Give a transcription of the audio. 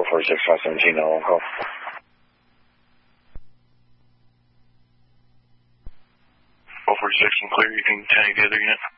446-517, now on call. 446 and clear, you can tag the other unit.